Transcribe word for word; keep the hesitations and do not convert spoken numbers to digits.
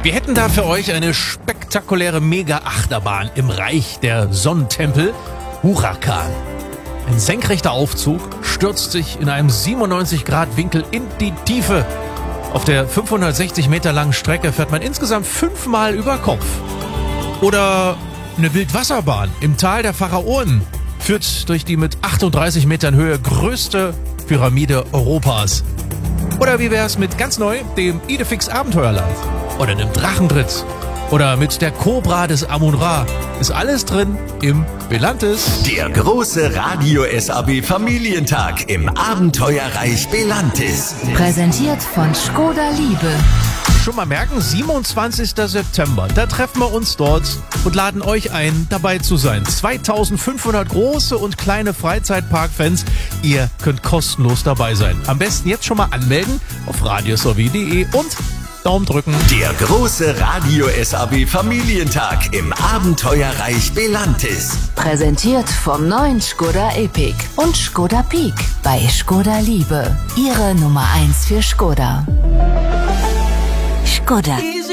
Wir hätten da für euch eine spektakuläre Mega-Achterbahn im Reich der Sonnentempel, Huracan. Ein senkrechter Aufzug stürzt sich in einem siebenundneunzig Grad Winkel in die Tiefe. Auf der fünfhundertsechzig Meter langen Strecke fährt man insgesamt fünfmal über Kopf. Oder eine Wildwasserbahn im Tal der Pharaonen führt durch die mit achtunddreißig Metern Höhe größte Pyramide Europas. Oder wie wär's mit ganz neu, dem Idefix Abenteuerland? Oder dem Drachentritt? Oder mit der Cobra des Amun-Ra? Ist alles drin im Belantis. Der große Radio-S A B Familientag im Abenteuerreich Belantis. Präsentiert von Škoda Liebe. Schon mal merken, siebenundzwanzigster September, da treffen wir uns dort und laden euch ein, dabei zu sein. zweitausendfünfhundert große und kleine Freizeitparkfans, ihr könnt kostenlos dabei sein. Am besten jetzt schon mal anmelden auf radiosowie punkt de und Daumen drücken. Der große Radio-S A B Familientag im Abenteuerreich Belantis. Präsentiert vom neuen Škoda Epiq und Škoda Peak bei Škoda Liebe. Ihre Nummer eins für Škoda. Škoda.